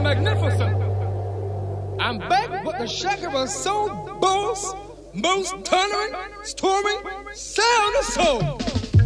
magnificent. I'm back with the Shakira Soul Boss, most thundering, storming sound of soul.